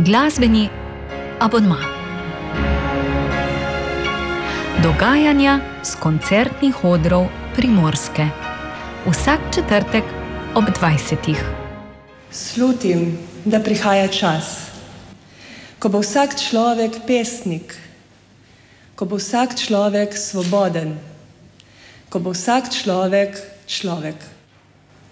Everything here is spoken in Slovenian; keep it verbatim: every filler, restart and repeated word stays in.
Glasbeni abonma. Dogajanja s koncertnih odrov Primorske. Vsak četrtek ob dvajsetih. Slutim, da prihaja čas, ko bo vsak človek pesnik, ko bo vsak človek svoboden, ko bo vsak človek človek.